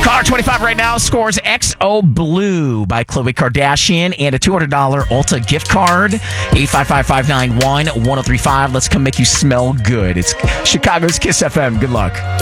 Caller 25 right now scores XO Blue by Khloe Kardashian and a $200 Ulta gift card. 855-591-1035. Let's come make you smell good. It's Chicago's Kiss FM. Good luck.